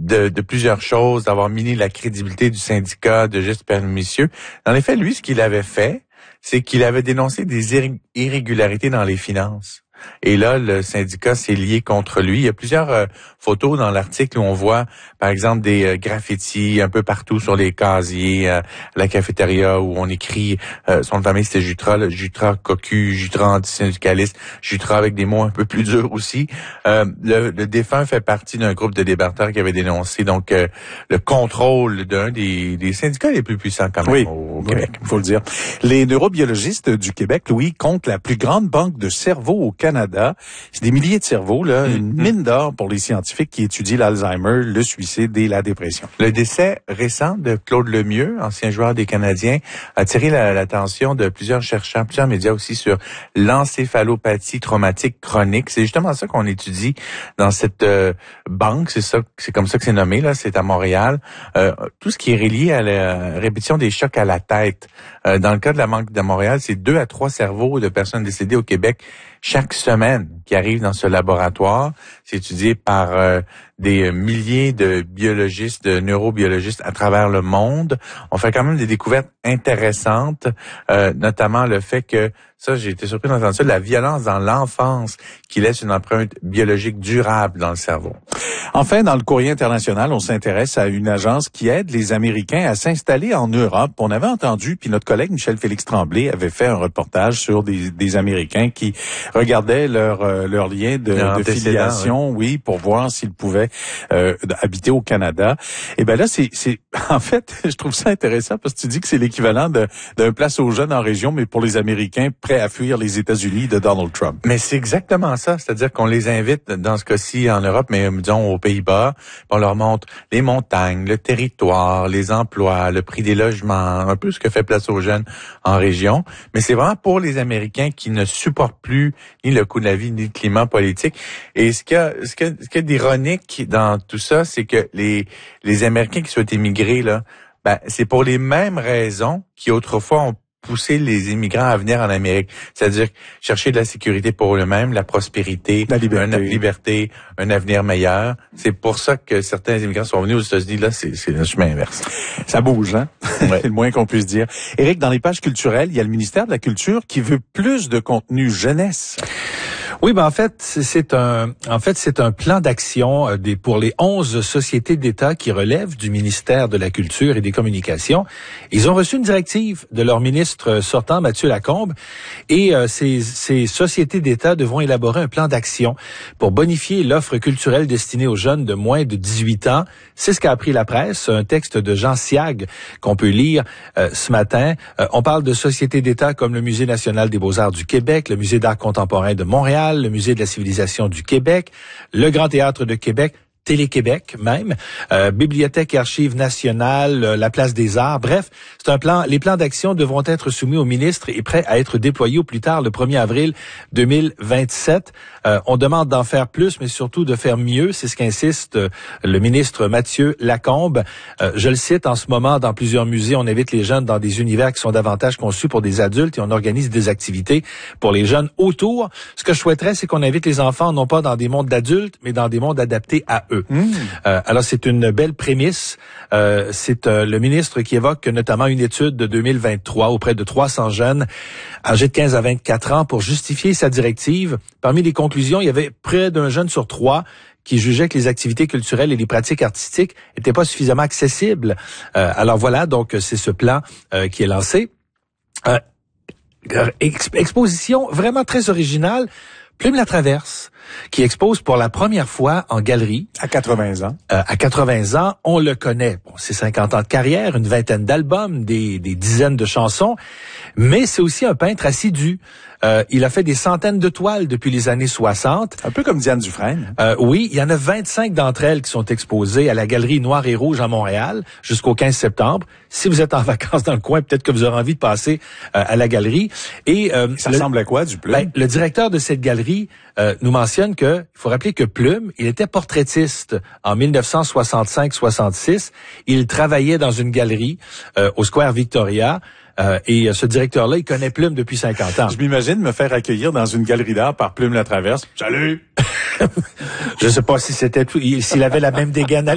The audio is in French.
de plusieurs choses, d'avoir miné la crédibilité du syndicat de gestes pernicieux. Dans les faits, lui, ce qu'il avait fait, c'est qu'il avait dénoncé des irrégularités dans les finances. Et là, le syndicat s'est lié contre lui. Il y a plusieurs photos dans l'article où on voit, par exemple, des graffitis un peu partout sur les casiers, à la cafétéria où on écrit son nom de famille, c'était Jutra, là, Jutra cocu, Jutra antisyndicaliste, Jutra avec des mots un peu plus durs aussi. Le défunt fait partie d'un groupe de débatteurs qui avait dénoncé donc le contrôle d'un des syndicats les plus puissants quand même au Québec. Il faut le dire. Les neurobiologistes du Québec, Louis, comptent la plus grande banque de cerveaux au Canada. C'est des milliers de cerveaux, là, une mine d'or pour les scientifiques qui étudient l'Alzheimer, le suicide et la dépression. Le décès récent de Claude Lemieux, ancien joueur des Canadiens, a attiré l'attention de plusieurs chercheurs, plusieurs médias aussi sur l'encéphalopathie traumatique chronique. C'est justement ça qu'on étudie dans cette banque. C'est comme ça que c'est nommé, là. C'est à Montréal. Tout ce qui est relié à la répétition des chocs à la tête. Dans le cas de la banque de Montréal, c'est 2 à 3 cerveaux de personnes décédées au Québec chaque semaine qui arrivent dans ce laboratoire. C'est étudié par des milliers de biologistes, de neurobiologistes à travers le monde. On fait quand même des découvertes intéressantes, notamment le fait que, ça j'ai été surpris d'entendre ça, la violence dans l'enfance qui laisse une empreinte biologique durable dans le cerveau. Enfin, dans le courrier international, on s'intéresse à une agence qui aide les Américains à s'installer en Europe. On avait entendu, puis notre collègue Michel-Félix Tremblay avait fait un reportage sur des Américains qui regardaient leur lien de filiation, oui, pour voir s'ils pouvaient habiter au Canada. Et ben là, c'est en fait, je trouve ça intéressant parce que tu dis que c'est l'équivalent d'un place aux jeunes en région, mais pour les Américains prêts à fuir les États-Unis de Donald Trump. Mais c'est exactement ça, c'est-à-dire qu'on les invite dans ce cas-ci en Europe, mais disons aux Pays-Bas, on leur montre les montagnes, le territoire, les emplois, le prix des logements, un peu ce que fait Place aux jeunes en région. Mais c'est vraiment pour les Américains qui ne supportent plus ni le coût de la vie, ni le climat politique. Et ce qu'il y a d'ironique dans tout ça, c'est que les Américains qui souhaitent émigrer, là, c'est pour les mêmes raisons qui autrefois ont poussé les immigrants à venir en Amérique. C'est-à-dire chercher de la sécurité pour eux-mêmes, la prospérité, la liberté, un avenir meilleur. C'est pour ça que certains immigrants sont venus aux États-Unis. Là, c'est le chemin inverse. Ça bouge, hein? Ouais. C'est le moins qu'on puisse dire. Éric, dans les pages culturelles, il y a le ministère de la Culture qui veut plus de contenu jeunesse. Oui, en fait, c'est un plan d'action pour les 11 sociétés d'État qui relèvent du ministère de la Culture et des Communications. Ils ont reçu une directive de leur ministre sortant, Mathieu Lacombe, et ces sociétés d'État devront élaborer un plan d'action pour bonifier l'offre culturelle destinée aux jeunes de moins de 18 ans. C'est ce qu'a appris la presse, un texte de Jean Siag qu'on peut lire ce matin. On parle de sociétés d'État comme le Musée national des beaux-arts du Québec, le Musée d'art contemporain de Montréal, le Musée de la civilisation du Québec, le Grand Théâtre de Québec, Télé-Québec même, Bibliothèque et Archives nationales, la Place des Arts. Bref, c'est un plan. Les plans d'action devront être soumis au ministre et prêts à être déployés au plus tard le 1er avril 2027. On demande d'en faire plus, mais surtout de faire mieux. C'est ce qu'insiste le ministre Mathieu Lacombe. Je le cite, en ce moment, dans plusieurs musées, on invite les jeunes dans des univers qui sont davantage conçus pour des adultes et on organise des activités pour les jeunes autour. Ce que je souhaiterais, c'est qu'on invite les enfants non pas dans des mondes d'adultes, mais dans des mondes adaptés à eux. Alors, c'est une belle prémisse. C'est le ministre qui évoque notamment une étude de 2023 auprès de 300 jeunes âgés de 15 à 24 ans pour justifier sa directive. Parmi les conclusions, il y avait près d'un jeune sur 3 qui jugeait que les activités culturelles et les pratiques artistiques n'étaient pas suffisamment accessibles. Alors voilà, donc c'est ce plan qui est lancé. Exposition vraiment très originale. Plume la Traverse, qui expose pour la première fois en galerie. À 80 ans. À 80 ans, on le connaît. Bon, c'est 50 ans de carrière, une vingtaine d'albums, des dizaines de chansons, mais c'est aussi un peintre assidu. Il a fait des centaines de toiles depuis les années 60. Un peu comme Diane Dufresne. Oui, il y en a 25 d'entre elles qui sont exposées à la Galerie Noir et Rouge à Montréal jusqu'au 15 septembre. Si vous êtes en vacances dans le coin, peut-être que vous aurez envie de passer à la galerie. Et ça ressemble à quoi, du Plume? Le directeur de cette galerie nous mentionne que, il faut rappeler que Plume, il était portraitiste en 1965-66. Il travaillait dans une galerie au Square Victoria. Et ce directeur-là, il connaît Plume depuis 50 ans. Je m'imagine me faire accueillir dans une galerie d'art par Plume la Traverse. Salut! Je sais pas si c'était s'il avait la même dégaine.